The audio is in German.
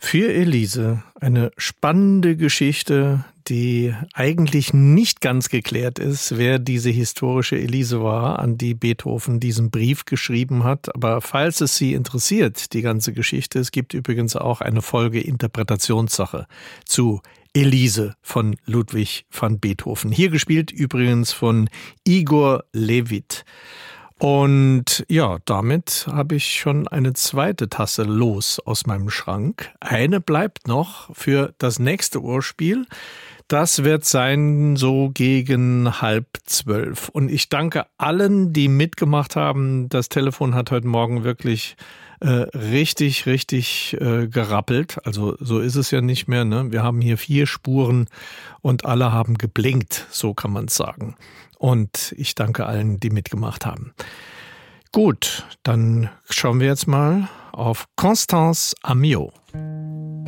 Für Elise eine spannende Geschichte, die eigentlich nicht ganz geklärt ist, wer diese historische Elise war, an die Beethoven diesen Brief geschrieben hat. Aber falls es Sie interessiert, die ganze Geschichte, es gibt übrigens auch eine Folge Interpretationssache zu Elise von Ludwig van Beethoven. Hier gespielt übrigens von Igor Levit. Und ja, damit habe ich schon eine zweite Tasse los aus meinem Schrank. Eine bleibt noch für das nächste Ohrspiel. Das wird sein so gegen 11:30. Und ich danke allen, die mitgemacht haben. Das Telefon hat heute Morgen wirklich richtig gerappelt. Also so ist es ja nicht mehr, ne? Wir haben hier 4 Spuren und alle haben geblinkt, so kann man es sagen. Und ich danke allen, die mitgemacht haben. Gut, dann schauen wir jetzt mal auf Constance Amiot.